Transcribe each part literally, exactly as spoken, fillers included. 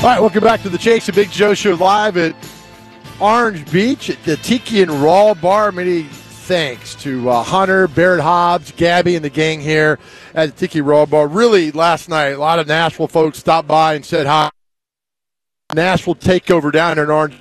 right, welcome back to the Chase and Big Joe Show live at Orange Beach at the Tiki and Raw Bar. Many thanks to uh, Hunter, Barrett Hobbs, Gabby, and the gang here at the Tiki Raw Bar. Really, last night, a lot of Nashville folks stopped by and said hi. Nashville takeover down there in Orange.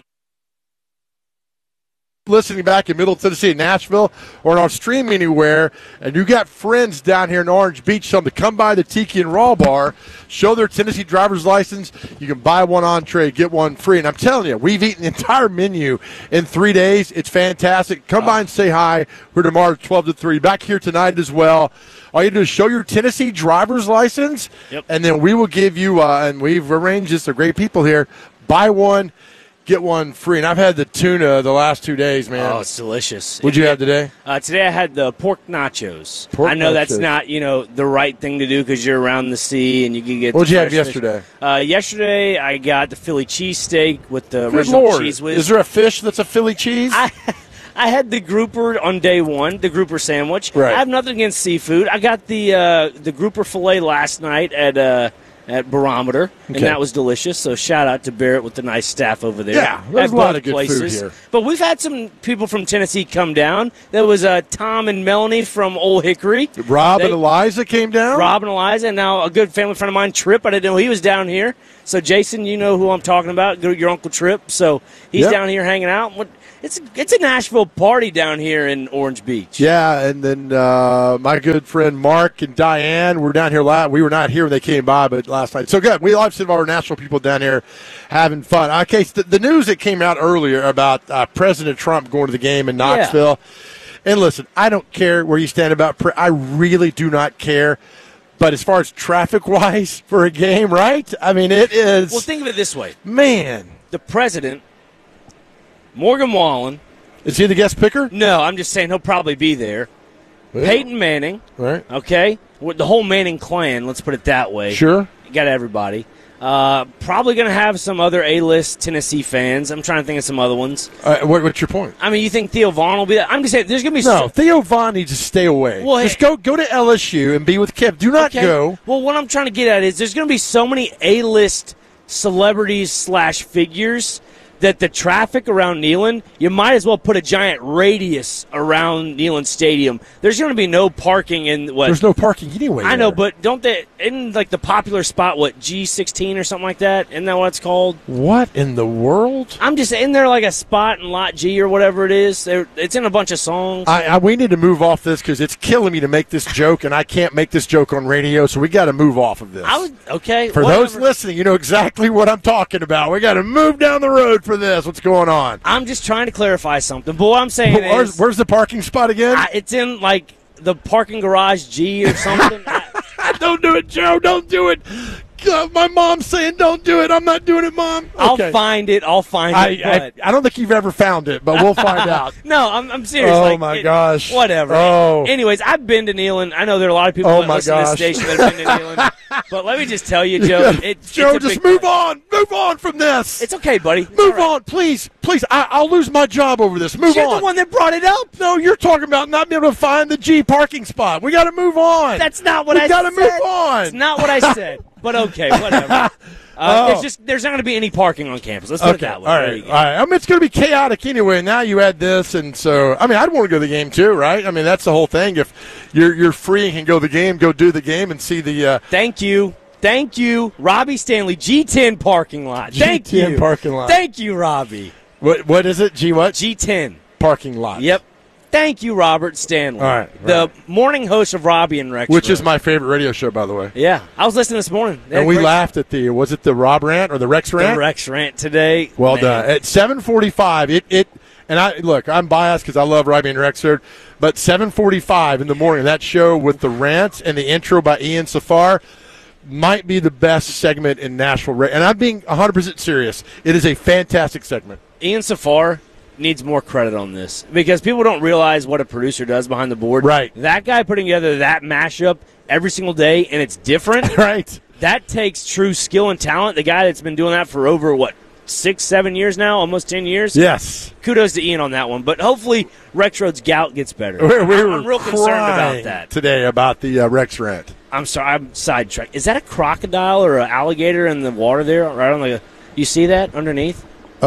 Listening back in Middle Tennessee, Nashville, or on stream anywhere, and you got friends down here in Orange Beach, tell them to come by the Tiki and Raw Bar, show their Tennessee driver's license. You can buy one entree, get one free. And I'm telling you, we've eaten the entire menu in three days. It's fantastic. Come by and say hi. We're tomorrow twelve to three. Back here tonight as well. All you do is show your Tennessee driver's license, yep. and then we will give you, uh, and we've arranged this, they're great people here, buy one, get one free. And I've had the tuna the last two days, man. Oh, it's delicious. What'd you have today? Uh, today I had the pork nachos. Pork I know nachos. that's not, you know, the right thing to do because you're around the sea and you can get. What'd the you have fresh yesterday? Fish. Uh, yesterday I got the Philly cheesesteak with the Good original Lord. cheese whiz. Is there a fish that's a Philly cheese? I, I had the grouper on day one, the grouper sandwich. Right. I have nothing against seafood. I got the uh, the grouper fillet last night at uh, at Barometer, and Okay. that was delicious. So shout out to Barrett with the nice staff over there. Yeah, there's At a lot both of good places. food here. But we've had some people from Tennessee come down. There was uh, Tom and Melanie from Old Hickory. Rob They- and Eliza came down? Rob and Eliza, and now a good family friend of mine, Tripp. I didn't know he was down here. So, Jason, you know who I'm talking about, your Uncle Tripp. So, he's Yep. down here hanging out. What- It's, it's a Nashville party down here in Orange Beach. Yeah, and then uh, my good friend Mark and Diane were down here last. We were not here when they came by, but last night. So good. We love some of our national people down here having fun. Okay, so the, the news that came out earlier about uh, President Trump going to the game in Knoxville. And listen, I don't care where you stand about. Pre- I really do not care. But as far as traffic-wise for a game, right? I mean, it is. Well, think of it this way. Man. The president, Morgan Wallen. Is he the guest picker? No, I'm just saying he'll probably be there. Yeah. Peyton Manning. Right. Okay? With the whole Manning clan, let's put it that way. Sure. You got everybody. Uh, probably going to have some other A-list Tennessee fans. I'm trying to think of some other ones. Uh, what, what's your point? I mean, you think Theo Vaughn will be there? I'm just saying, there's going to be... No, s- Theo Vaughn needs to stay away. Well, Just hey- go go to L S U and be with Kip. Do not Okay. go. Well, what I'm trying to get at is there's going to be so many A-list celebrities slash figures that the traffic around Neyland, you might as well put a giant radius around Neyland Stadium. There's going to be no parking in what? There's no parking anyway. I know, there. but don't they in like the popular spot? What G sixteen or something like that? Isn't that what it's called? What in the world? I'm just in there like a spot in Lot G or whatever it is. There, it's in a bunch of songs. I, I we need to move off this because it's killing me to make this joke, and I can't make this joke on radio. So we got to move off of this. I was okay. For whatever. those listening, you know exactly what I'm talking about. We got to move down the road for this. What's going on? I'm just trying to clarify something. But what I'm saying Where's, is, where's the parking spot again? I, it's in like the parking garage G or something. I, Don't do it, Joe. Don't do it. God, my mom's saying don't do it. I'm not doing it, Mom. I'll Okay. find it. I'll find I, it. I, but- I don't think you've ever found it, but we'll find out. no, I'm, I'm serious. Oh, like, my it- gosh. Whatever. Oh. Anyways, I've been to Neyland. I know there are a lot of people Oh, that my listen gosh. to this station that have been to Neyland. But let me just tell you, Joe. It, Joe, it's a just big move party. on. Move on from this. It's okay, buddy. It's move all right. on, please. Please, I, I'll lose my job over this. Move You're on. the one that brought it up. No, you're talking about not being able to find the G parking spot. We got to move on. That's not what we I gotta said. move on. It's not what I said. But okay, whatever. Uh, Oh. It's just there's not going to be any parking on campus. Let's put Okay, it that way. all There right, you all go. right. I mean, it's going to be chaotic anyway. Now you add this, and so I mean, I'd want to go to the game too, right? I mean, that's the whole thing. If you're you're free and can go to the game, go do the game and see the uh, Thank you. Thank you, Robbie Stanley, G ten parking lot. Thank G ten you. parking lot. Thank you, Robbie. what what is it? G what? G ten. Parking lot. Yep. Thank you, Robert Stanley. All right, The right. morning host of Robbie and Rex. Which is Road. my favorite radio show, by the way. Yeah. I was listening this morning. They had And we great- laughed at the was it the Rob rant or the Rex The rant? Rex rant today. Well Man. done. At seven forty-five, it, it and I look, I'm biased because I love Robbie and Rexford, but seven forty-five in the morning, that show with the rants and the intro by Ian Safar might be the best segment in Nashville. ra- And I'm being one hundred percent serious. It is a fantastic segment. Ian Safar needs more credit on this because people don't realize what a producer does behind the board. Right. That guy putting together that mashup every single day and it's different. Right. That takes true skill and talent. The guy that's been doing that for over, what, six, seven years now, almost ten years? Yes. Kudos to Ian on that one. But hopefully Rex Road's gout gets better. We, we I'm, were I'm real concerned crying about that. today about the uh, Rex rant. I'm sorry, I'm sidetracked. Is that a crocodile or an alligator in the water there? Right on the You see that underneath?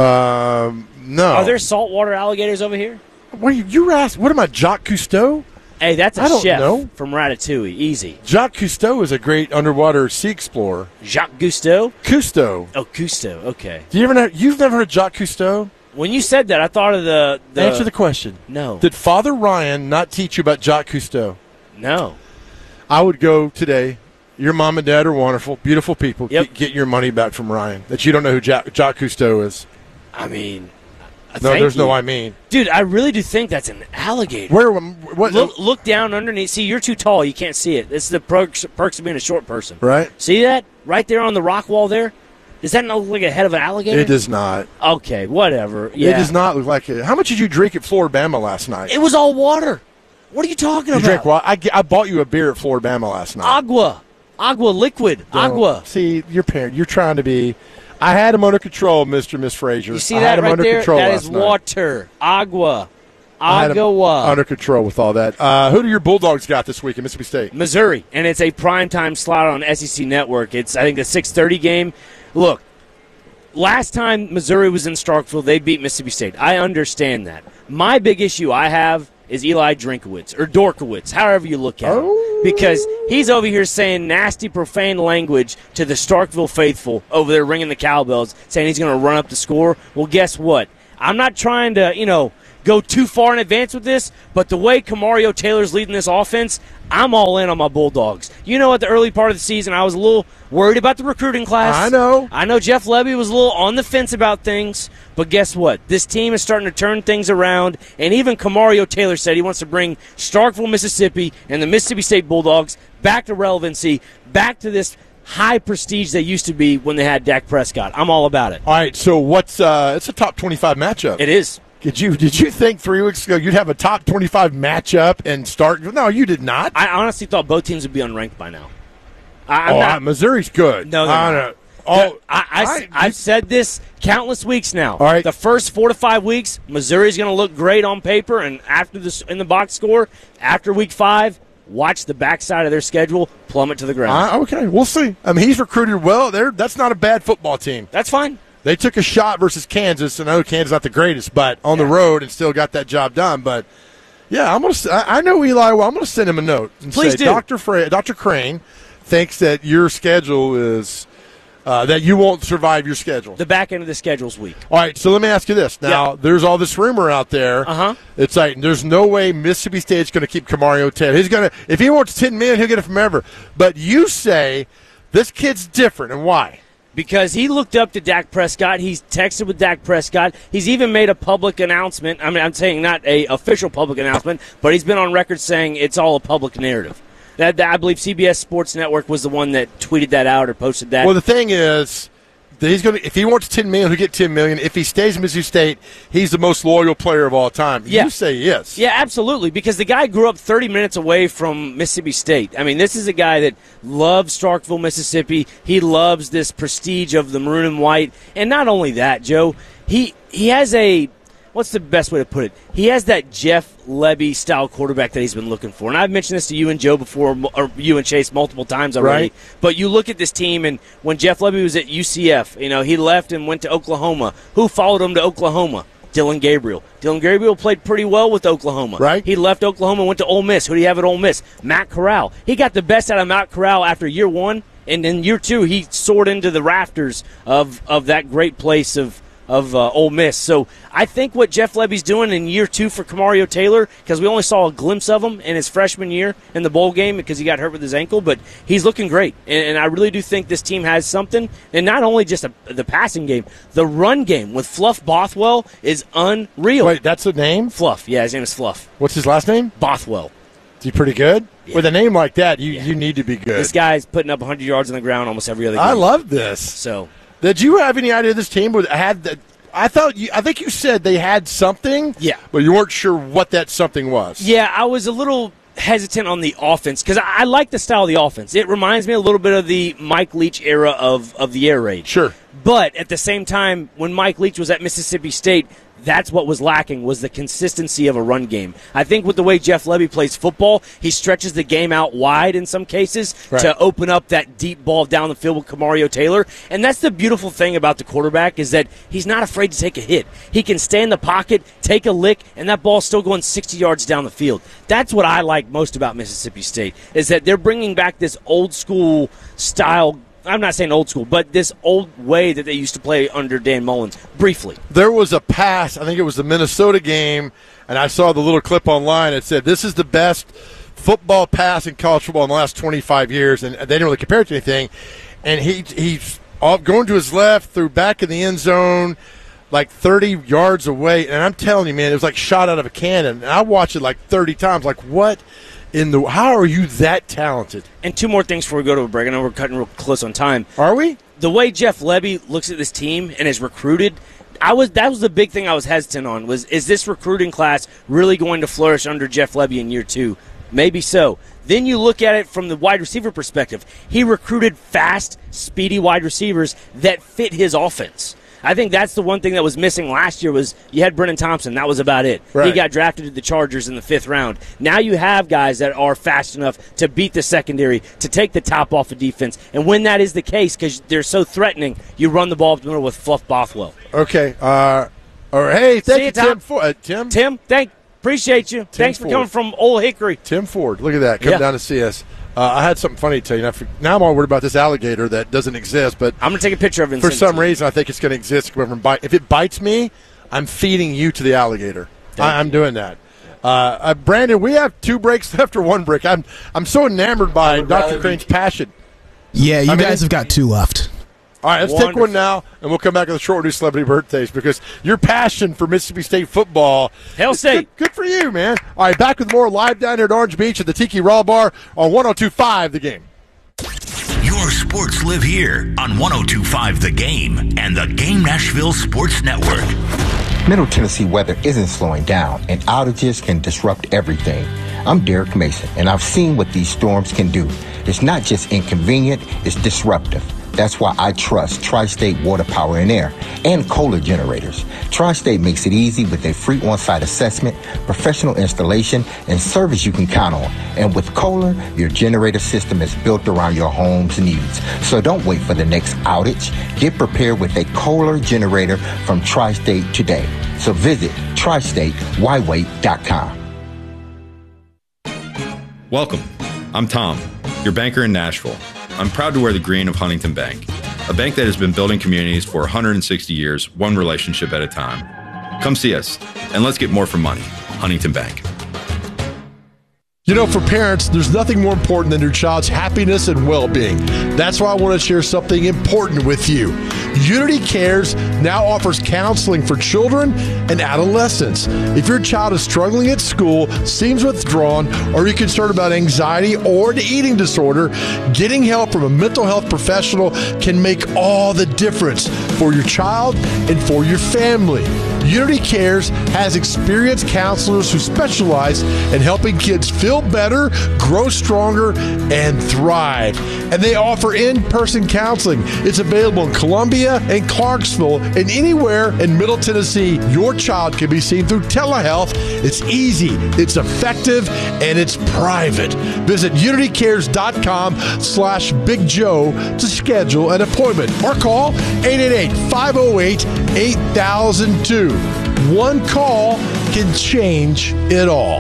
Um, no. Are there saltwater alligators over here? What you, you were asking? What am I, Jacques Cousteau? Hey, that's a I don't chef know. from Ratatouille. Easy. Jacques Cousteau is a great underwater sea explorer. Jacques Cousteau? Cousteau. Oh, Cousteau. Okay. Do you ever know, you've never heard Jacques Cousteau? When you said that, I thought of the, the Answer the question. No. Did Father Ryan not teach you about Jacques Cousteau? No. I would go today. Your mom and dad are wonderful, beautiful people. Yep. Get, get your money back from Ryan. That you don't know who Jacques, Jacques Cousteau is. I mean, uh, No, thank there's you. no I mean. Dude, I really do think that's an alligator. Where? What? Look, look down underneath. See, you're too tall. You can't see it. It's the perks, perks of being a short person. Right? See that? Right there on the rock wall there? Does that not look like a head of an alligator? It does not. Okay, whatever. Yeah. It does not look like it. How much did you drink at Floribama last night? It was all water. What are you talking You about? drank what? I, I bought you a beer at Floribama last night. Agua. Agua liquid. Don't- Agua. See, your parent. You're trying to be. I had him under control, Mister and Miss Frazier. You see I that had him right under there? control That last is night. water. Agua. I had him Agua. under control with all that. Uh, who do your Bulldogs got this week in Mississippi State? Missouri, and it's a primetime slot on S E C Network. It's, I think, the six thirty game. Look, last time Missouri was in Starkville, they beat Mississippi State. I understand that. My big issue I have is Eli Drinkowitz, or Dorkowitz, however you look at Oh. him. Because he's over here saying nasty, profane language to the Starkville faithful over there ringing the cowbells, saying he's going to run up the score. Well, guess what? I'm not trying to, you know, go too far in advance with this, but the way Camario Taylor's leading this offense, I'm all in on my Bulldogs. You know, at the early part of the season, I was a little worried about the recruiting class. I know. I know Jeff Levy was a little on the fence about things, but guess what? This team is starting to turn things around, and even Camario Taylor said he wants to bring Starkville, Mississippi, and the Mississippi State Bulldogs back to relevancy, back to this high prestige they used to be when they had Dak Prescott. I'm all about it. All right, so what's uh, it's a top twenty-five matchup. It is. Did you did you think three weeks ago you'd have a top twenty-five matchup and start? No, you did not. I honestly thought both teams would be unranked by now. I, I'm oh, not, uh, Missouri's good. No, they're I not. don't know. Oh, I, I, I- have said this countless weeks now. All right. The first four to five weeks, Missouri's going to look great on paper, and after this in the box score, after week five, watch the backside of their schedule plummet to the ground. uh, okay, we'll see. I mean, he's recruited well. There, that's not a bad football team. That's fine. They took a shot versus Kansas, and I know Kansas not the greatest, but on the Yeah. road and still got that job done. But yeah, I'm gonna. s- I I know Eli well. I'm gonna send him a note and Please say, do. Doctor Fra- Doctor Crane thinks that your schedule is uh, that you won't survive your schedule. The back end of the schedule's weak. All right, so let me ask you this. Now, Yeah. there's all this rumor out there. Uh-huh. It's like there's no way Mississippi State's going to keep Camario Taylor. He's going to if he wants ten million, he'll get it from ever. But you say this kid's different, and why? Because he looked up to Dak Prescott. He's texted with Dak Prescott. He's even made a public announcement. I mean, I'm saying not a official public announcement, but he's been on record saying it's all a public narrative. That, that I believe C B S Sports Network was the one that tweeted that out or posted that. Well, the thing is, that he's going to if he wants ten million, he'll get ten million. If he stays in Mississippi State, he's the most loyal player of all time. Yeah. You say yes. Yeah, absolutely, because the guy grew up thirty minutes away from Mississippi State. I mean, this is a guy that loves Starkville, Mississippi. He loves this prestige of the maroon and white. And not only that, Joe, he he has a – what's the best way to put it? He has that Jeff Lebby-style quarterback that he's been looking for. And I've mentioned this to you and Joe before, or you and Chase multiple times already. Right. But you look at this team, and when Jeff Lebby was at U C F, you know, he left and went to Oklahoma. Who followed him to Oklahoma? Dylan Gabriel. Dylan Gabriel played pretty well with Oklahoma. Right. He left Oklahoma and went to Ole Miss. Who do you have at Ole Miss? Matt Corral. He got the best out of Matt Corral after year one, and in year two he soared into the rafters of, of that great place of of uh, Ole Miss. So I think what Jeff Lebby's doing in year two for Camario Taylor, because we only saw a glimpse of him in his freshman year in the bowl game because he got hurt with his ankle, but he's looking great. And, and I really do think this team has something. And not only just a, the passing game, the run game with Fluff Bothwell is unreal. Wait, that's a name? Fluff. Yeah, his name is Fluff. What's his last name? Bothwell. Is he pretty good? Yeah. With a name like that, you, Yeah. you need to be good. This guy's putting up one hundred yards on the ground almost every other game. I love this. So Did you have any idea this team would had that? I thought you. I think you said they had something. Yeah. But you weren't sure what that something was. Yeah, I was a little hesitant on the offense because I, I like the style of the offense. It reminds me a little bit of the Mike Leach era of, of the air raid. Sure. But at the same time, when Mike Leach was at Mississippi State, That's what was lacking, was the consistency of a run game. I think with the way Jeff Lebby plays football, he stretches the game out wide in some cases right. to open up that deep ball down the field with Kamario Taylor. And that's the beautiful thing about the quarterback, is that he's not afraid to take a hit. He can stay in the pocket, take a lick, and that ball's still going sixty yards down the field. That's what I like most about Mississippi State, is that they're bringing back this old school style. I'm not saying old school, but this old way that they used to play under Dan Mullins, briefly. There was a pass, I think it was the Minnesota game, and I saw the little clip online. It said, this is the best football pass in college football in the last twenty-five years, and they didn't really compare it to anything. And he he's off, going to his left, threw back in the end zone, like thirty yards away. And I'm telling you, man, it was like shot out of a cannon. And I watched it like thirty times. Like, what? In the, how are you that talented? And two more things before we go to a break. I know we're cutting real close on time. Are we? The way Jeff Lebby looks at this team and is recruited, I was that was the big thing I was hesitant on, was is this recruiting class really going to flourish under Jeff Lebby in year two? Maybe so. Then you look at it from the wide receiver perspective. He recruited fast, speedy wide receivers that fit his offense. I think that's the one thing that was missing last year, was you had Brennan Thompson. That was about it. Right. He got drafted to the Chargers in the fifth round. Now you have guys that are fast enough to beat the secondary, to take the top off of defense. And when that is the case, because they're so threatening, you run the ball up the middle with Fluff Bothwell. Okay. Uh, or hey, thank See you, you, Tim. For, uh, Tim. Tim, thank, appreciate you. Tim Thanks Ford. for coming from Old Hickory. Tim Ford. Look at that. Come yeah. down to see us. Uh, I had something funny to tell you. Now, for, now I'm all worried about this alligator that doesn't exist, but I'm going to take a picture of it. For some reason, I think it's going to exist. If it bites me, I'm feeding you to the alligator. I, I'm doing that. Uh, uh, Brandon, we have two breaks left or one break. I'm I'm so enamored by Doctor Crane's passion. Yeah, you I mean, guys have got two left. All right, let's Wonderful. take one now, and we'll come back with the short news celebrity birthdays, because your passion for Mississippi State football, Hail State. Good, good for you, man. All right, back with more live down here at Orange Beach at the Tiki Raw Bar on one oh two point five The Game. Your sports live here on one oh two point five The Game and the Game Nashville Sports Network. Middle Tennessee weather isn't slowing down, and outages can disrupt everything. I'm Derek Mason, and I've seen what these storms can do. It's not just inconvenient, it's disruptive. That's why I trust Tri-State Water, Power, and Air and Kohler generators. Tri-State makes it easy with a free on-site assessment, professional installation, and service you can count on. And with Kohler, your generator system is built around your home's needs. So don't wait for the next outage. Get prepared with a Kohler generator from Tri-State today. So visit tri state why wait dot com. Welcome. I'm Tom, your banker in Nashville. I'm proud to wear the green of Huntington Bank, a bank that has been building communities for one hundred sixty years, one relationship at a time. Come see us, and let's get more for money. Huntington Bank. You know, for parents, there's nothing more important than your child's happiness and well-being. That's why I want to share something important with you. Unity Cares now offers counseling for children and adolescents. If your child is struggling at school, seems withdrawn, or you're concerned about anxiety or an eating disorder, getting help from a mental health professional can make all the difference for your child and for your family. Unity Cares has experienced counselors who specialize in helping kids feel better, grow stronger, and thrive. And they offer in-person counseling. It's available in Columbia and Clarksville and anywhere in Middle Tennessee. Your child can be seen through telehealth. It's easy, it's effective, and it's private. Visit unitycares.com slash Big Joe to schedule an appointment or call eight eight eight, five oh eight, eight thousand two. One call can change it all.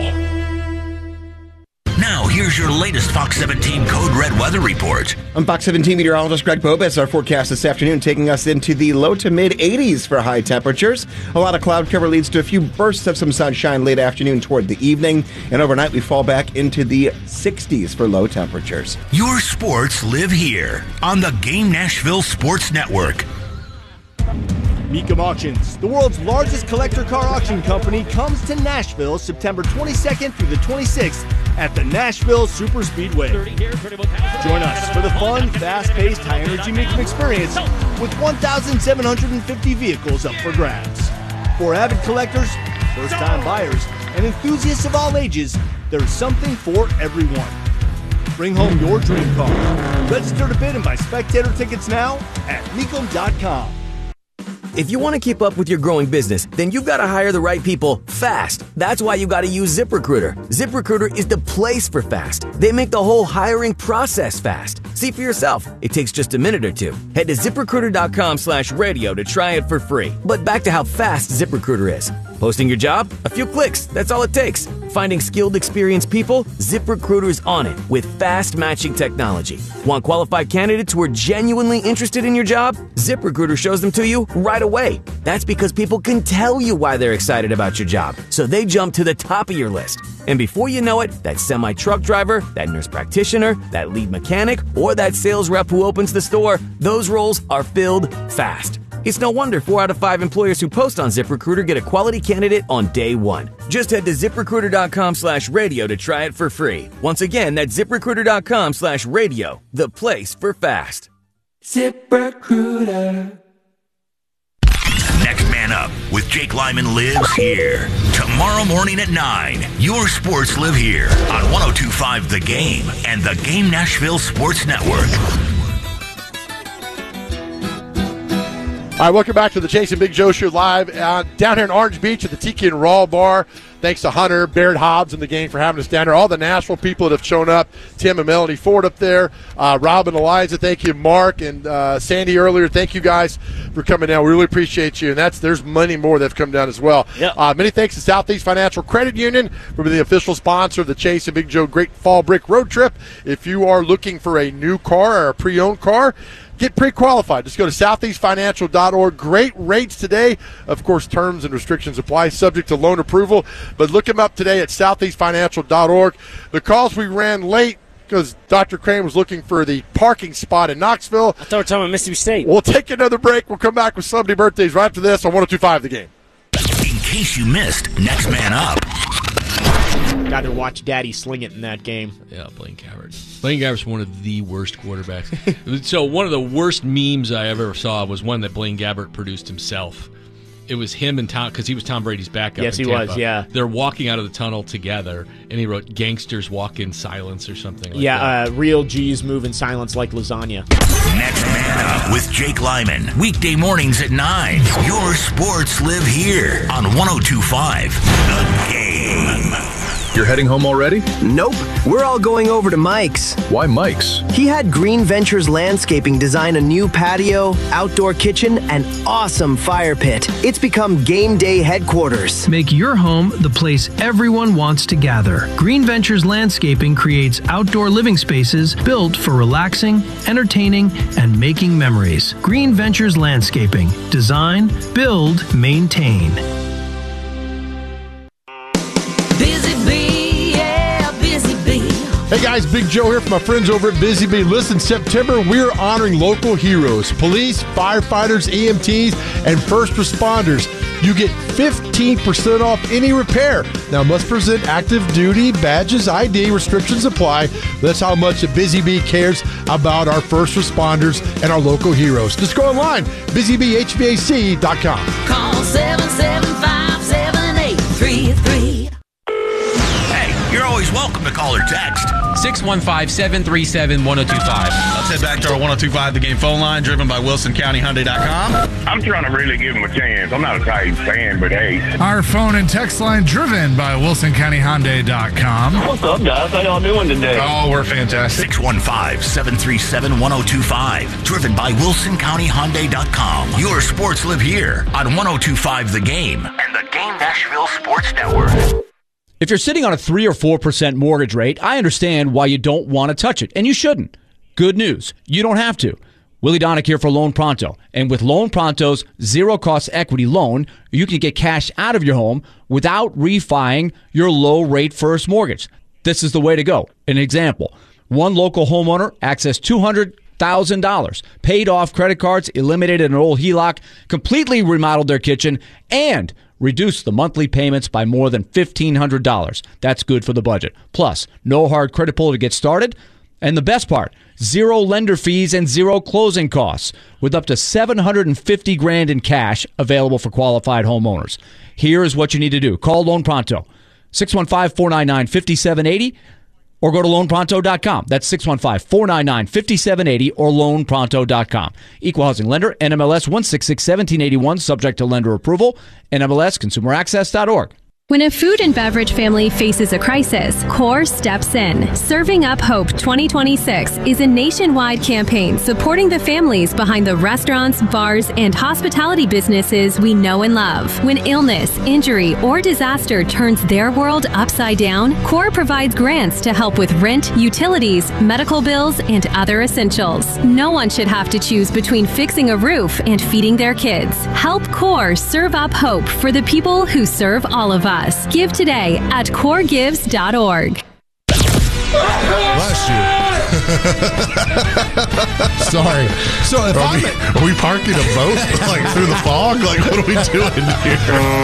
Now, here's your latest Fox seventeen Code Red weather report. I'm Fox seventeen meteorologist Greg Bobas. Our forecast this afternoon taking us into the low to mid eighties for high temperatures. A lot of cloud cover leads to a few bursts of some sunshine late afternoon toward the evening. And overnight, we fall back into the sixties for low temperatures. Your sports live here on the Game Nashville Sports Network. Mecum Auctions, the world's largest collector car auction company, comes to Nashville September twenty-second through the twenty-sixth at the Nashville Super Speedway. Join us for the fun, fast-paced, high-energy Mecum experience with one thousand seven hundred fifty vehicles up for grabs. For avid collectors, first-time buyers, and enthusiasts of all ages, there's something for everyone. Bring home your dream car. Register to bid and buy spectator tickets now at mecum dot com. If you want to keep up with your growing business, then you've got to hire the right people fast. That's why you got to use ZipRecruiter. ZipRecruiter is the place for fast. They make the whole hiring process fast. See for yourself. It takes just a minute or two. Head to ZipRecruiter.com slash radio to try it for free. But back to how fast ZipRecruiter is. Posting your job? A few clicks. That's all it takes. Finding skilled, experienced people? ZipRecruiter's on it with fast matching technology. Want qualified candidates who are genuinely interested in your job? ZipRecruiter shows them to you right away. That's because people can tell you why they're excited about your job, so they jump to the top of your list. And before you know it, that semi-truck driver, that nurse practitioner, that lead mechanic, or that sales rep who opens the store, those roles are filled fast. It's no wonder four out of five employers who post on ZipRecruiter get a quality candidate on day one. Just head to ZipRecruiter.com slash radio to try it for free. Once again, that's ZipRecruiter.com slash radio, the place for fast. ZipRecruiter. Next Man Up with Jake Lyman lives here. Tomorrow morning at nine, your sports live here on one oh two point five The Game and the Game Nashville Sports Network. All right, welcome back to the Jason Big Joe Show live uh, down here in Orange Beach at the Tiki and Raw Bar. Thanks to Hunter, Barrett Hobbs, and the gang for having us down there. All the Nashville people that have shown up, Tim and Melanie Ford up there, uh, Rob and Eliza, thank you, Mark and uh, Sandy earlier. Thank you guys for coming down. We really appreciate you, and that's there's many more that have come down as well. Yep. Uh, many thanks to Southeast Financial Credit Union for being the official sponsor of the Chase and Big Joe Great Fall Brick Road Trip. If you are looking for a new car or a pre-owned car, get pre-qualified. Just go to southeast financial dot org. Great rates today. Of course, terms and restrictions apply, subject to loan approval. But look them up today at southeast financial dot org. The calls we ran late because Doctor Crane was looking for the parking spot in Knoxville. I thought we were talking about Mississippi State. We'll take another break. We'll come back with celebrity birthdays right after this on one oh two point five The Game. In case you missed Next Man Up. Got to watch Daddy sling it in that game. Yeah, Blaine Gabbert. Blaine Gabbert's one of the worst quarterbacks. So one of the worst memes I ever saw was one that Blaine Gabbert produced himself. It was him and Tom, because he was Tom Brady's backup. Yes, in he Tampa. was, yeah. They're walking out of the tunnel together, and he wrote, "Gangsters walk in silence," or something like yeah, that. Yeah, uh, real G's move in silence like lasagna. Next Man Up with Jake Lyman. Weekday mornings at nine. Your sports live here on one oh two point five The Game. You're heading home already? Nope. We're all going over to Mike's. Why Mike's? He had Green Ventures Landscaping design a new patio, outdoor kitchen, and awesome fire pit. It's become game day headquarters. Make your home the place everyone wants to gather. Green Ventures Landscaping creates outdoor living spaces built for relaxing, entertaining, and making memories. Green Ventures Landscaping. Design, build, maintain. Hey guys, Big Joe here from my friends over at Busy Bee. Listen, September, we're honoring local heroes, police, firefighters, E M Ts, and first responders. You get fifteen percent off any repair. Now, must present active duty badges, I D, restrictions apply. That's how much the Busy Bee cares about our first responders and our local heroes. Just go online, busy bee h v a c dot com. Call seven seven five, seven eight three three. You're always welcome to call or text. six one five, seven three seven, one oh two five. Let's head back to our one oh two point five The Game phone line, driven by Wilson County Hyundai dot com. I'm trying to really give him a chance. I'm not a Titans fan, but hey. Our phone and text line, driven by Wilson County Hyundai dot com. What's up, guys? How y'all doing today? Oh, we're fantastic. six one five, seven three seven, one oh two five. Driven by Wilson County Hyundai dot com. Your sports live here on one oh two point five The Game and the Game Nashville Sports Network. If you're sitting on a three or four percent mortgage rate, I understand why you don't want to touch it, and you shouldn't. Good news, you don't have to. Willie Donick here for Loan Pronto. And with Loan Pronto's zero-cost equity loan, you can get cash out of your home without refining your low-rate first mortgage. This is the way to go. An example, one local homeowner accessed two hundred thousand dollars, paid off credit cards, eliminated an old H E L O C, completely remodeled their kitchen, and reduce the monthly payments by more than fifteen hundred dollars. That's good for the budget. Plus, no hard credit pull to get started. And the best part, zero lender fees and zero closing costs with up to seven hundred fifty grand in cash available for qualified homeowners. Here is what you need to do. Call Loan Pronto, six one five, four nine nine, five seven eight zero. or go to loan pronto dot com. That's six one five, four nine nine, five seven eight zero or loan pronto dot com. Equal housing lender, N M L S one six six, one seven eight one, subject to lender approval, N M L S consumer access dot org. When a food and beverage family faces a crisis, CORE steps in. Serving Up Hope twenty twenty-six is a nationwide campaign supporting the families behind the restaurants, bars, and hospitality businesses we know and love. When illness, injury, or disaster turns their world upside down, CORE provides grants to help with rent, utilities, medical bills, and other essentials. No one should have to choose between fixing a roof and feeding their kids. Help CORE serve up hope for the people who serve all of us. Give today at core gives dot org. Bless you. Sorry. So if are, I'm we, are we parking a boat like through the fog? Like what are we doing here?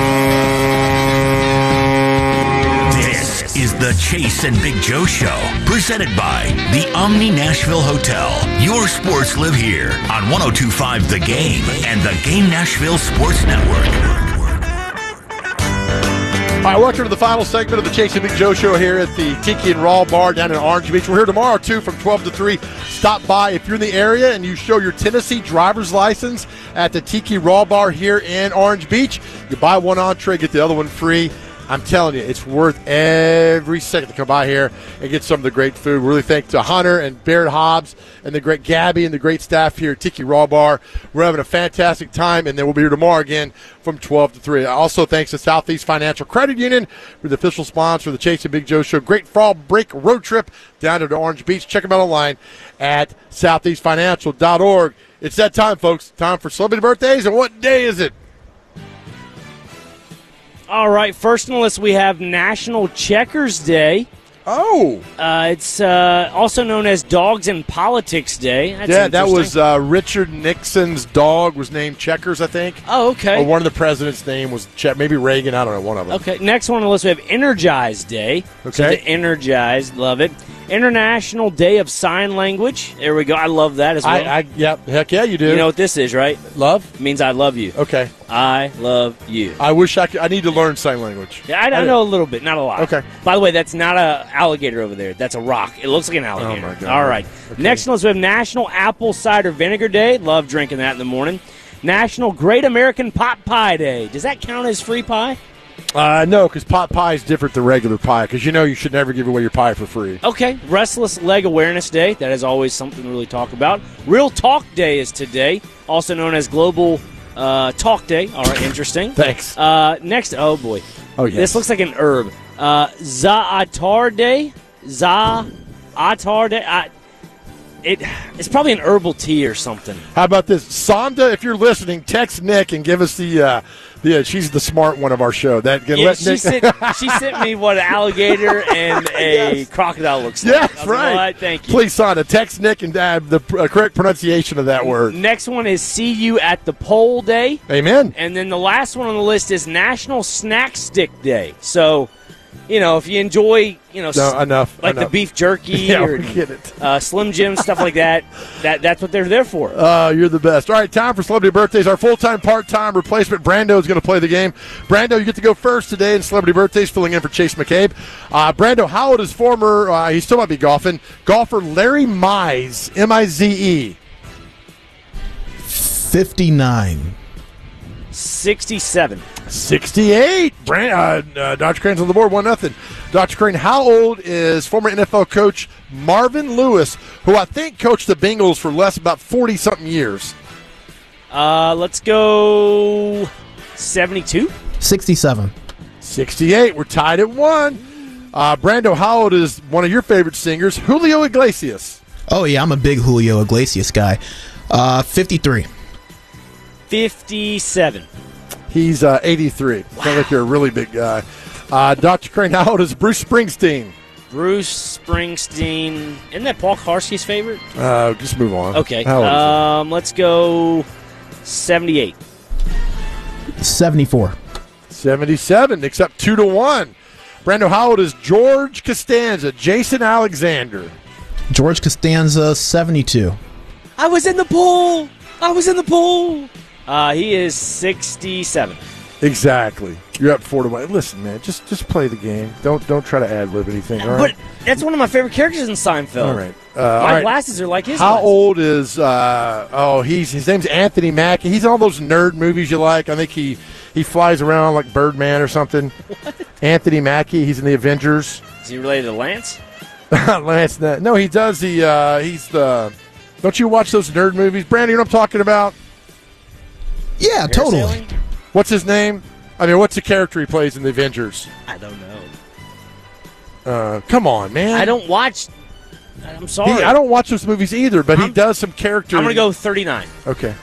This is the Chase and Big Joe Show, presented by the Omni Nashville Hotel. Your sports live here on one oh two point five The Game and the Game Nashville Sports Network. All right, welcome to the final segment of the Chase and Big Joe Show here at the Tiki and Raw Bar down in Orange Beach. We're here tomorrow, too, from twelve to three. Stop by if you're in the area and you show your Tennessee driver's license at the Tiki Raw Bar here in Orange Beach. You buy one entree, get the other one free. I'm telling you, it's worth every second to come by here and get some of the great food. We really thank to Hunter and Barrett Hobbs and the great Gabby and the great staff here at Tiki Raw Bar. We're having a fantastic time, and then we'll be here tomorrow again from twelve to three. Also, thanks to Southeast Financial Credit Union for the official sponsor of the Chase and Big Joe Show. Great fall break road trip down to Orange Beach. Check them out online at southeast financial dot org. It's that time, folks. Time for celebrity birthdays, and what day is it? All right, first on the list we have National Checkers Day. Oh. Uh, it's uh, also known as Dogs in Politics Day. That's yeah, that was uh, Richard Nixon's dog was named Checkers, I think. Oh, okay. Or one of the president's name was Che- maybe Reagan. I don't know, one of them. Okay, next one on the list we have Energize Day. Okay. So the Energize, love it. International Day of Sign Language. There we go. I love that as well. I, I Yep, heck yeah, you do. You know what this is, right? Love? It means I love you. Okay. I love you. I wish I could. I need to learn sign language. Yeah, I, I know a little bit, not a lot. Okay. By the way, that's not an alligator over there. That's a rock. It looks like an alligator. Oh, my God. All right. Okay. Next on the list, we have National Apple Cider Vinegar Day. Love drinking that in the morning. National Great American Pot Pie Day. Does that count as free pie? Uh, no, because pot pie is different than regular pie, because you know you should never give away your pie for free. Okay. Restless Leg Awareness Day. That is always something to really talk about. Real Talk Day is today, also known as Global uh, Talk Day. All right, interesting. Thanks. Uh, next, oh, boy. Oh, yes. This looks like an herb. Uh, Za'atar Day. Za'atar Day. I, it, it's probably an herbal tea or something. How about this? Sonda, if you're listening, text Nick and give us the, uh, the uh, she's the smart one of our show. That can Yeah, let she, Nick sent, she sent me what an alligator and a Yes. crocodile looks like. Yes, I was like, right. all right. Thank you. Please, Sonda, text Nick and uh, the uh, correct pronunciation of that word. Next one is See You at the Pole Day. Amen. And then the last one on the list is National Snack Stick Day. So, you know, if you enjoy, you know, No, s- enough. like enough. the beef jerky Yeah, or we get it. Uh, Slim Jim, stuff like that, that that's what they're there for. Uh, you're the best. All right, time for Celebrity Birthdays. Our full-time, part-time replacement, Brando, is going to play the game. Brando, you get to go first today in Celebrity Birthdays, filling in for Chase McCabe. Uh, Brando, how old is former, uh, he still might be golfing, golfer Larry Mize, M I Z E? fifty-nine. sixty-seven. sixty-eight. Brand, uh, uh, Doctor Crane's on the board, one nothing. Doctor Crane, how old is former N F L coach Marvin Lewis, who I think coached the Bengals for less about forty-something years? Uh, let's go seventy-two. sixty-seven. sixty-eight. We're tied at one. Uh, Brando, how old is one of your favorite singers, Julio Iglesias? Oh, yeah, I'm a big Julio Iglesias guy. Uh, fifty-three. fifty-seven. He's uh, eighty-three. Wow. Sounds like you're a really big guy. Uh, Doctor Crane, how old is Bruce Springsteen? Bruce Springsteen. Isn't that Paul Karski's favorite? Uh, just move on. Okay. How old is Um, let's go seventy-eight. seventy-four. seventy-seven, except two to one. Brando, how old is George Costanza, Jason Alexander? George Costanza, seventy-two. I was in the pool. I was in the pool. Uh, he is sixty-seven. Exactly. You're up four to one. Listen, man, just just play the game. Don't don't try to ad lib anything. All right. But that's one of my favorite characters in Seinfeld. All right. Uh, my all right. glasses are like his. How glasses. old is? Uh, oh, he's his name's Anthony Mackie. He's in all those nerd movies you like. I think he he flies around like Birdman or something. What? Anthony Mackie. He's in the Avengers. Is he related to Lance? Lance, no, he does the. Uh, he's the. Don't you watch those nerd movies, Brandon? You know what I'm talking about? Yeah, totally. What's his name? I mean, what's the character he plays in the Avengers? I don't know. Uh, come on, man. I don't watch. I'm sorry. He, I don't watch those movies either, but I'm, he does some character. I'm going to go thirty-nine. Okay.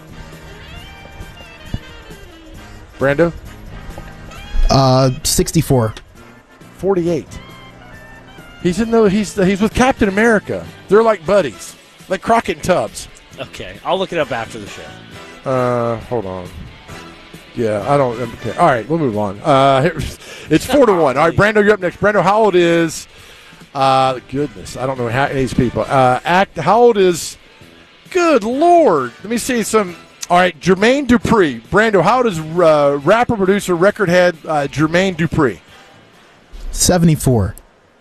Brando? Uh, sixty-four. forty-eight. He's in the. He's he's with Captain America. They're like buddies, like Crockett and Tubbs. Okay, I'll look it up after the show. Uh, hold on. Yeah, I don't. Okay. All right, we'll move on. Uh, it's four to one. All right, Brando, you're up next. Brando, how old is? Uh, goodness, I don't know how these people. Uh, act. How old is? Good Lord. Let me see some. All right, Jermaine Dupri. Brando, how old is uh, rapper, producer, record head uh, Jermaine Dupri? seventy-four.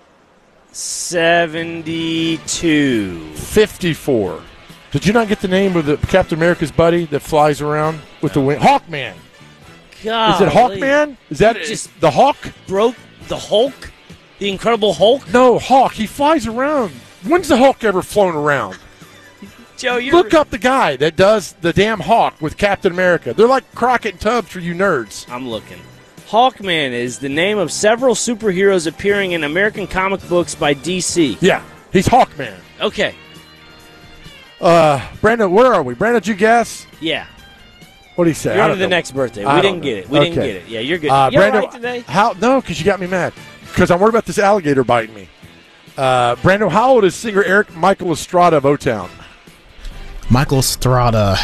seventy-two. fifty-four. Did you not get the name of the Captain America's buddy that flies around with the wing? Hawkman. God. Is it Hawkman? Is that You just the Hawk? Broke the Hulk? The Incredible Hulk? No, Hawk. He flies around. When's the Hulk ever flown around? Joe, you're... Look up the guy that does the damn Hawk with Captain America. They're like Crockett and Tubbs for you nerds. I'm looking. Hawkman is the name of several superheroes appearing in American comic books by D C. Yeah, he's Hawkman. Okay. Uh, Brandon, where are we? Brandon, did you guess? Yeah. What did he say? You're I on don't to the know. next birthday. I We don't didn't know. get it. We Okay. didn't get it. Yeah, you're good. Uh, you all Brando, right today? How? No, because you got me mad. Because I'm worried about this alligator biting me. Uh, Brando, how old is singer Eric Michael Estrada of O-Town? Michael Estrada,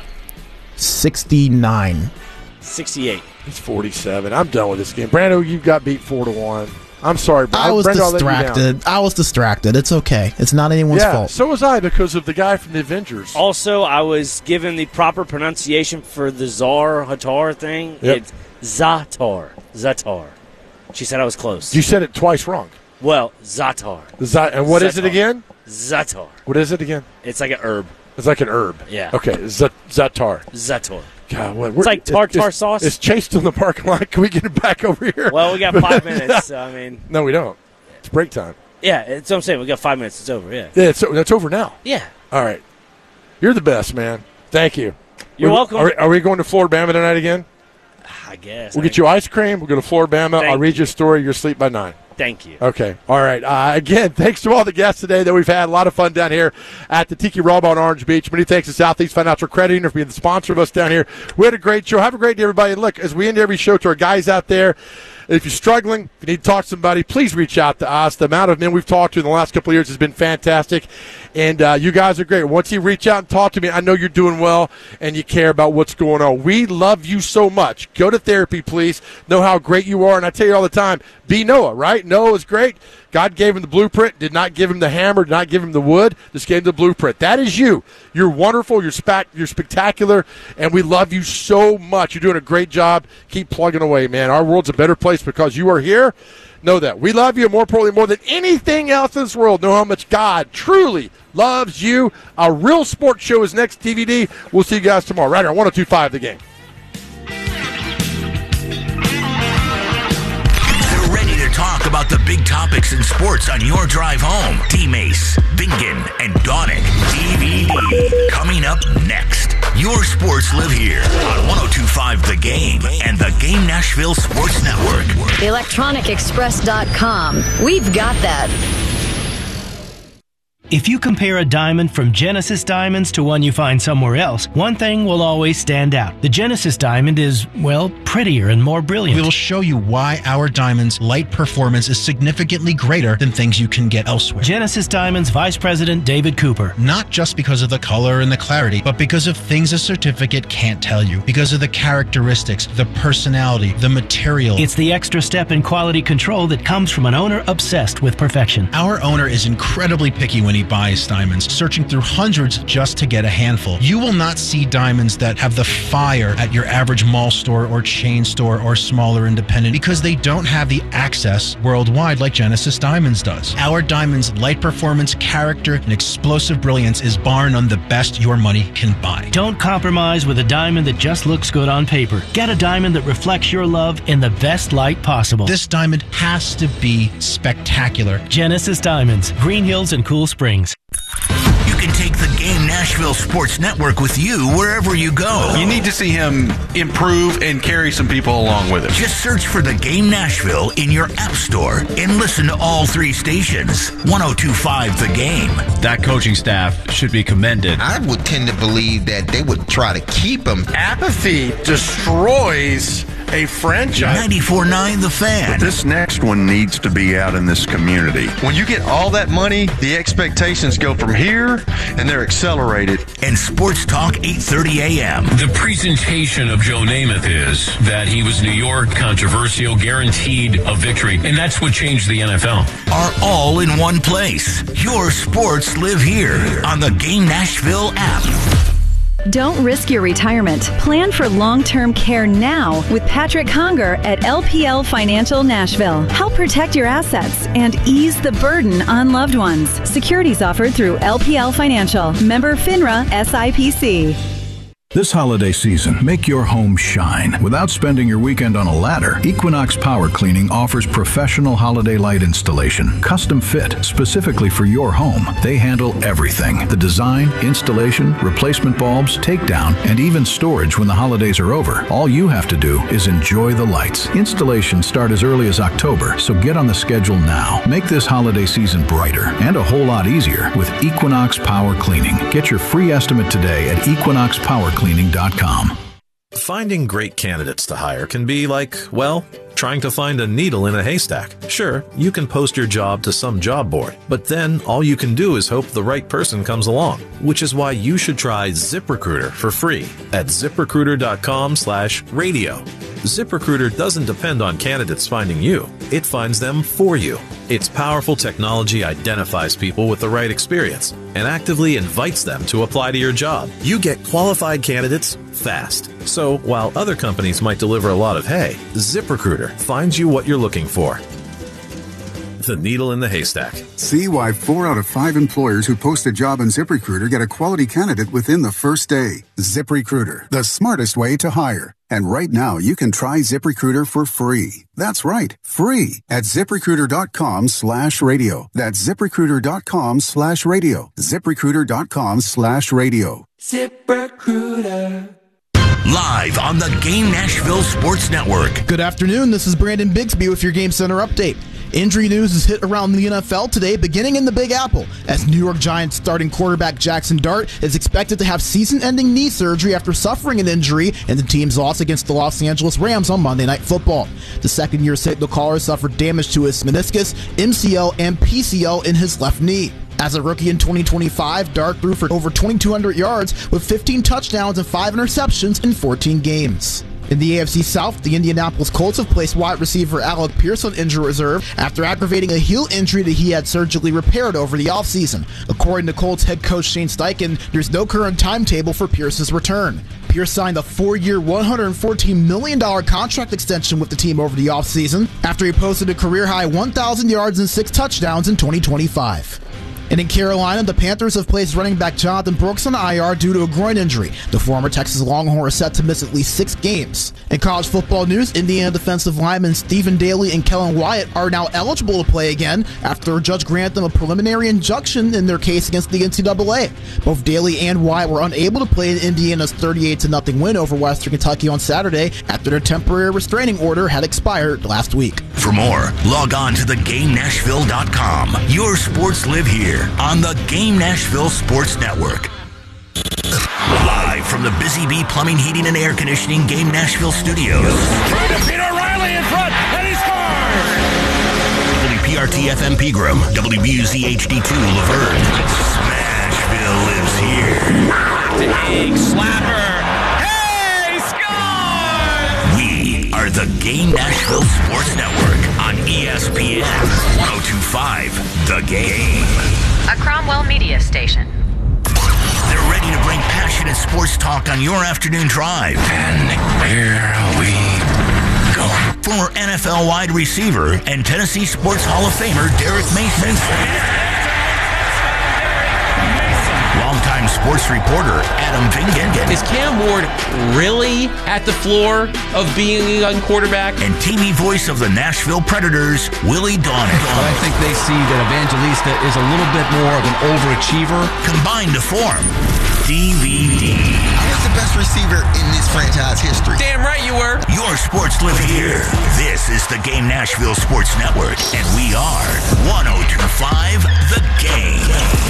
sixty-nine. sixty-eight. He's forty-seven. I'm done with this game. Brando, you got beat four to one. I'm sorry, Brando. I was Brando, I'll let you down. distracted. I was distracted. It's okay. It's not anyone's yeah, fault. so was I because of the guy from the Avengers. Also, I was given the proper pronunciation for the Czar Hatar thing. Yep. It's Zatar. Zatar. She said I was close. You said it twice wrong. Well, Zatar. Z- and what is it Zatar. again? Zatar. What is it again? It's like an herb. It's like an herb. Yeah. Okay, Z- Zatar. Zatar. God, what, It's like tartar is, sauce. Is Chase still in the parking lot? Can we get him back over here? Well, we got five minutes. So, I mean, no, we don't. It's break time. yeah, it's what I'm saying. We got five minutes. It's over. Yeah. Yeah, it's, that's over now. Yeah. All right. You're the best, man. Thank you. You're We're- welcome. Are, we- are we going to Florida-Bama tonight again? I guess. We'll I get you ice cream. We'll go to Florida-Bama. Thank I'll read you a story. You're asleep by nine. Thank you. Okay. All right. Uh, again, thanks to all the guests today that we've had. A lot of fun down here at the Tiki Raw Bar in Orange Beach. Many thanks to Southeast Financial Credit Union for being the sponsor of us down here. We had a great show. Have a great day, everybody. And look, as we end every show, to our guys out there, if you're struggling, if you need to talk to somebody, please reach out to us. The amount of men we've talked to in the last couple of years has been fantastic. And uh, you guys are great. Once you reach out and talk to me, I know you're doing well and you care about what's going on. We love you so much. Go to therapy, please. Know how great you are. And I tell you all the time, be Noah, right? Noah is great. God gave him the blueprint, did not give him the hammer, did not give him the wood, just gave him the blueprint. That is you. You're wonderful, you're, spe- you're spectacular, and we love you so much. You're doing a great job. Keep plugging away, man. Our world's a better place because you are here. Know that. We love you, and more importantly, more than anything else in this world, know how much God truly loves you. Our Real Sports Show is next, D V D. We'll see you guys tomorrow, right here on one oh two point five The Game. Ready to talk about the big topics in sports on your drive home. D-Mace, Bingen, and Donick. D V D. Coming up next. Your sports live here on one oh two point five The Game and the Game Nashville Sports Network. electronic express dot com. We've got that. If you compare a diamond from Genesis Diamonds to one you find somewhere else, one thing will always stand out. The Genesis diamond is, well, prettier and more brilliant. We will show you why our diamond's light performance is significantly greater than things you can get elsewhere. Genesis Diamonds Vice President David Cooper. Not just because of the color and the clarity, but because of things a certificate can't tell you. Because of the characteristics, the personality, the material. It's the extra step in quality control that comes from an owner obsessed with perfection. Our owner is incredibly picky when money buys diamonds, searching through hundreds just to get a handful. You will not see diamonds that have the fire at your average mall store or chain store or smaller independent because they don't have the access worldwide like Genesis Diamonds does. Our diamonds' light performance, character, and explosive brilliance is bar none the best your money can buy. Don't compromise with a diamond that just looks good on paper. Get a diamond that reflects your love in the best light possible. This diamond has to be spectacular. Genesis Diamonds, Green Hills and Cool Springs. You can take the Game Nashville Sports Network with you wherever you go. You need to see him improve and carry some people along with him. Just search for the Game Nashville in your app store and listen to all three stations. one oh two point five The Game. That coaching staff should be commended. I would tend to believe that they would try to keep him. Apathy destroys a franchise. ninety-four point nine The Fan. But this next one needs to be out in this community. When you get all that money, the expectations go from here, and they're accelerated. And Sports Talk eight thirty a.m. The presentation of Joe Namath is that he was New York, controversial, guaranteed a victory, and that's what changed the N F L. Are all in one place. Your sports live here on the Game Nashville app. Don't risk your retirement. Plan for long-term care now with Patrick Conger at L P L Financial Nashville. Help protect your assets and ease the burden on loved ones. Securities offered through L P L Financial. Member FINRA S I P C. This holiday season, make your home shine without spending your weekend on a ladder. Equinox Power Cleaning offers professional holiday light installation, custom fit specifically for your home. They handle everything: the design, installation, replacement bulbs, takedown, and even storage when the holidays are over. All you have to do is enjoy the lights. Installations start as early as October, so get on the schedule now. Make this holiday season brighter and a whole lot easier with Equinox Power Cleaning. Get your free estimate today at equinox power cleaning dot com. Finding great candidates to hire can be like, well, trying to find a needle in a haystack. Sure, you can post your job to some job board, but then all you can do is hope the right person comes along, which is why you should try ZipRecruiter for free at ziprecruiter dot com slash radio. ZipRecruiter doesn't depend on candidates finding you. It finds them for you. Its powerful technology identifies people with the right experience and actively invites them to apply to your job. You get qualified candidates fast. So while other companies might deliver a lot of hay, ZipRecruiter finds you what you're looking for. The needle in the haystack. See why four out of five employers who post a job on ZipRecruiter get a quality candidate within the first day. ZipRecruiter, the smartest way to hire. And right now, you can try ZipRecruiter for free. That's right, free at ziprecruiter dot com slash radio. That's ziprecruiter dot com slash radio. ziprecruiter dot com slash radio. ZipRecruiter. Live on the Game Nashville Sports Network. Good afternoon. This is Brandon Bigsby with your Game Center update. Injury news has hit around the N F L today, beginning in the Big Apple, as New York Giants starting quarterback Jackson Dart is expected to have season-ending knee surgery after suffering an injury in the team's loss against the Los Angeles Rams on Monday Night Football. The second-year signal caller suffered damage to his meniscus, M C L, and P C L in his left knee. As a rookie in twenty twenty-five, Dart threw for over twenty-two hundred yards with fifteen touchdowns and five interceptions in fourteen games. In the A F C South, the Indianapolis Colts have placed wide receiver Alec Pierce on injury reserve after aggravating a heel injury that he had surgically repaired over the offseason. According to Colts head coach Shane Steichen, there's no current timetable for Pierce's return. Pierce signed a four-year, one hundred fourteen million dollars contract extension with the team over the offseason after he posted a career-high one thousand yards and six touchdowns in twenty twenty-five. And in Carolina, the Panthers have placed running back Jonathan Brooks on I R due to a groin injury. The former Texas Longhorn is set to miss at least six games. In college football news, Indiana defensive linemen Stephen Daly and Kellen Wyatt are now eligible to play again after a judge granted them a preliminary injunction in their case against the N C double A. Both Daly and Wyatt were unable to play in Indiana's thirty-eight to nothing win over Western Kentucky on Saturday after their temporary restraining order had expired last week. For more, log on to the game nashville dot com. Your sports live here on the Game Nashville Sports Network. Live from the Busy Bee Plumbing, Heating, and Air Conditioning Game Nashville Studios. Trying to beat O'Reilly in front, and he scores! W P R T F M Pegram, W B U Z H D two Laverne. Smashville lives here. Big slapper. Hey, scores! We are the Game Nashville Sports Network on E S P N one oh two point five The Game. a Cromwell Media station. They're ready to bring passionate sports talk on your afternoon drive. And here we go. Former N F L wide receiver and Tennessee Sports Hall of Famer Derek Mason. Longtime sports reporter Adam Vingan. Is Cam Ward really at the floor of being a young quarterback? And T V voice of the Nashville Predators, Willie Donick. But I think they see that Evangelista is a little bit more of an overachiever. Combined to form D V D. I was the best receiver in this franchise history. Damn right you were. Your sports live here. This is the Game Nashville Sports Network, and we are one oh two point five The Game.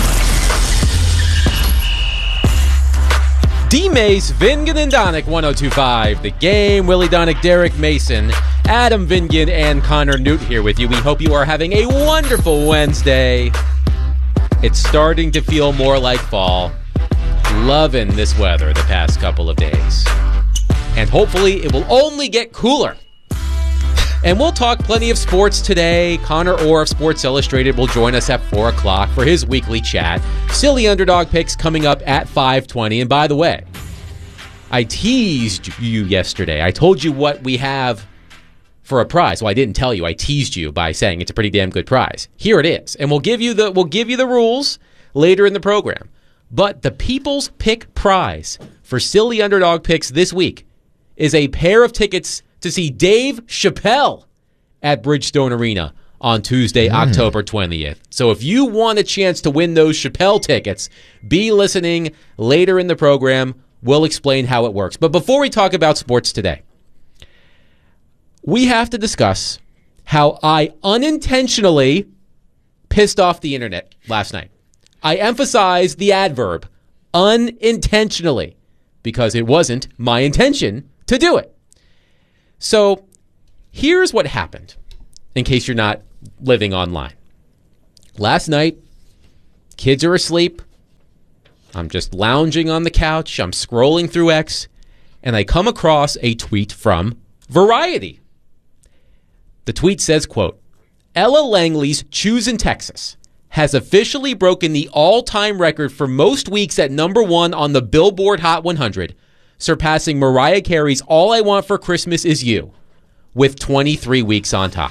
D-Mace, Vingan and Donick, one oh two point five The Game. Willie Donick, Derek Mason, Adam Vingan, and Connor Newt here with you. We hope you are having a wonderful Wednesday. It's starting to feel more like fall. Loving this weather the past couple of days. And hopefully it will only get cooler. And we'll talk plenty of sports today. Connor Orr of Sports Illustrated will join us at four o'clock for his weekly chat. Silly Underdog Picks coming up at five twenty. And by the way, I teased you yesterday. I told you what we have for a prize. Well, I didn't tell you. I teased you by saying it's a pretty damn good prize. Here it is. And we'll give you the we'll give you the rules later in the program. But the People's Pick prize for Silly Underdog Picks this week is a pair of tickets to see Dave Chappelle at Bridgestone Arena on Tuesday, mm. October twentieth. So if you want a chance to win those Chappelle tickets, be listening later in the program. We'll explain how it works. But before we talk about sports today, we have to discuss how I unintentionally pissed off the internet last night. I emphasize the adverb unintentionally because it wasn't my intention to do it. So here's what happened, in case you're not living online. Last night, kids are asleep. I'm just lounging on the couch. I'm scrolling through X, and I come across a tweet from Variety. The tweet says, quote, Ella Langley's Choosin' Texas has officially broken the all-time record for most weeks at number one on the Billboard Hot one hundred, surpassing Mariah Carey's All I Want for Christmas Is You, with twenty-three weeks on top.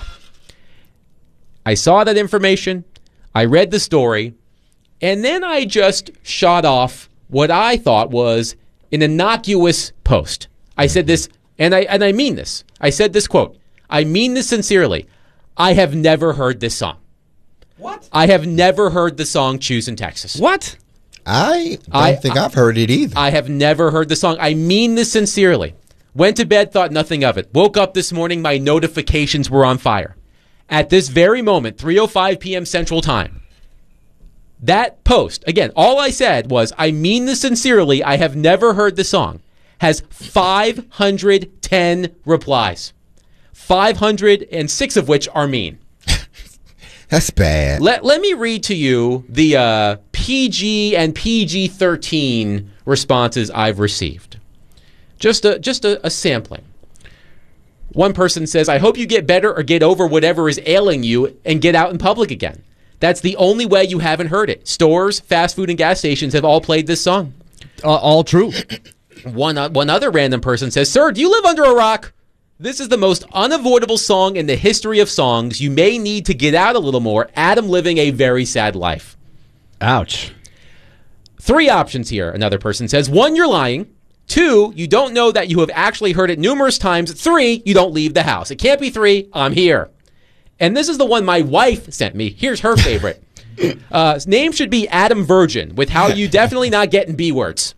I saw that information, I read the story, and then I just shot off what I thought was an innocuous post. I said this, and I and I mean this. I said this, quote, I mean this sincerely. I have never heard this song. What? I have never heard the song Choosin' Texas. What? I don't I, think I, I've heard it either. I have never heard the song. I mean this sincerely. Went to bed, thought nothing of it. Woke up this morning, my notifications were on fire. At this very moment, three oh five p.m. Central Time, that post, again, all I said was, I mean this sincerely, I have never heard the song, has five hundred ten replies. five hundred six of which are mean. That's bad. Let let me read to you the uh, P G and P G thirteen responses I've received. Just a just a, a sampling. One person says, I hope you get better or get over whatever is ailing you and get out in public again. That's the only way you haven't heard it. Stores, fast food, and gas stations have all played this song. Uh, all true. One, uh, one other random person says, sir, do you live under a rock? This is the most unavoidable song in the history of songs. You may need to get out a little more. Adam living a very sad life. Ouch. Three options here, another person says. One, you're lying. Two, you don't know that you have actually heard it numerous times. Three, you don't leave the house. It can't be three. I'm here. And this is the one my wife sent me. Here's her favorite. uh, his name should be Adam Virgin, with how you definitely not getting B words.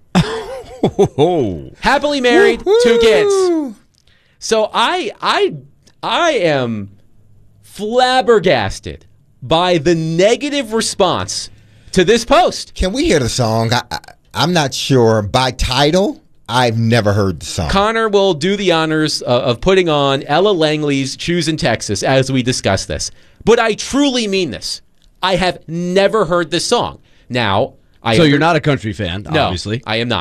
Happily married, two kids. So I, I, I am flabbergasted by the negative response to this post. Can we hear the song? I, I, I'm not sure. By title, I've never heard the song. Connor will do the honors uh, of putting on Ella Langley's Choosin' Texas as we discuss this. But I truly mean this. I have never heard this song. Now, I so you're not a country fan, no, obviously. I am not.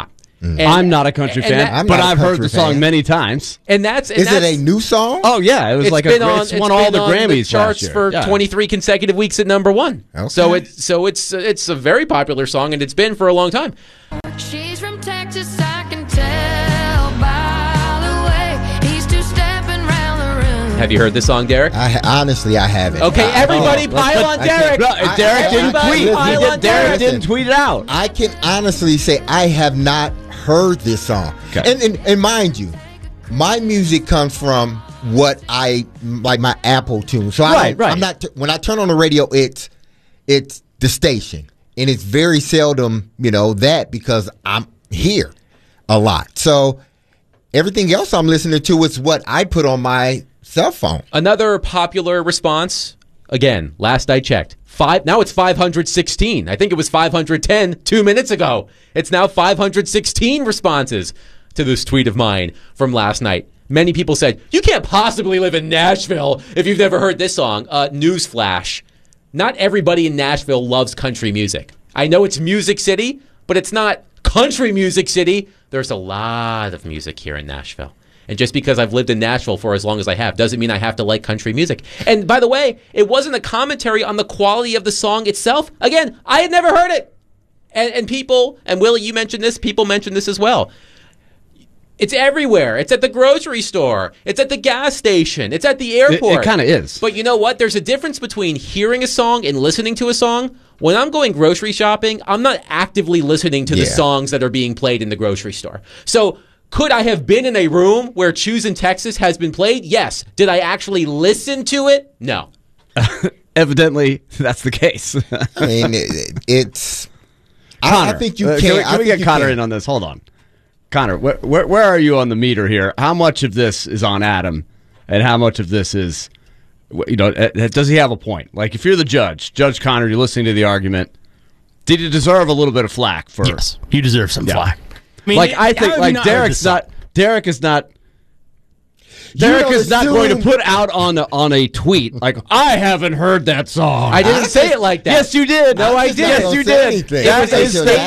And, I'm not a country fan, that, but I've heard the song fan. many times. And that's and is that's, it a new song? Oh yeah, it was it's like been a on, it's won all the on Grammys the charts last year. for yeah. twenty-three consecutive weeks at number one. Okay. So it's so it's it's a very popular song, and it's been for a long time. She's from Texas, I can tell by the way he's two-stepping round the room. Have you heard this song, Derek? I, honestly, I haven't. Okay, I, everybody oh, pile on Derek. No, Derek didn't tweet. Pile on Derek Derek. didn't tweet it out. I can honestly say I have not heard this song. Okay. And, and and mind you, my music comes from what I like my Apple tune. So I Right, right. I'm not t- when I turn on the radio, it's it's the station, and it's very seldom, you know, that because I'm here a lot. So everything else I'm listening to is what I put on my cell phone. Another popular response, again, last I checked, five. Now it's five hundred sixteen. I think it was five hundred ten two minutes ago. It's now five hundred sixteen responses to this tweet of mine from last night. Many people said, you can't possibly live in Nashville if you've never heard this song. Uh, newsflash. Not everybody in Nashville loves country music. I know it's Music City, but it's not country music city. There's a lot of music here in Nashville. And just because I've lived in Nashville for as long as I have doesn't mean I have to like country music. And by the way, it wasn't a commentary on the quality of the song itself. Again, I had never heard it. And, and people, and Willie, you mentioned this, people mentioned this as well. It's everywhere. It's at the grocery store. It's at the gas station. It's at the airport. It, it kind of is. But you know what? There's a difference between hearing a song and listening to a song. When I'm going grocery shopping, I'm not actively listening to Yeah. the songs that are being played in the grocery store. So could I have been in a room where Choose in Texas has been played? Yes. Did I actually listen to it? No. Evidently, that's the case. I mean, it, it's. Connor, I, I think you uh, can. Can we, I can we think get you Connor can. in on this? Hold on. Connor, where, where, where are you on the meter here? How much of this is on Adam, and how much of this is, you know, uh, does he have a point? Like, if you're the judge, Judge Connor, you're listening to the argument, did he deserve a little bit of flack for? Yes, you deserve some Yeah. flack. I mean, like, I think, how have you like, not heard Derek's this song? not, Derek is not, Derek don't is not assume- going to put out on a, on a tweet, like, I haven't heard that song. I didn't say it like that. Yes, you did. No, I Yes, didn't. you say did. anything. That I is said the